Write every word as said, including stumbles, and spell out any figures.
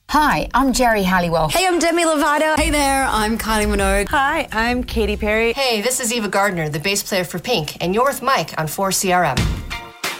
Hi, I'm Jerry Halliwell. Hey, I'm Demi Lovato. Hey there, I'm Kylie Minogue. Hi, I'm Katy Perry. Hey, this is Eva Gardner, the bass player for Pink, and you're with Mike on four C R M.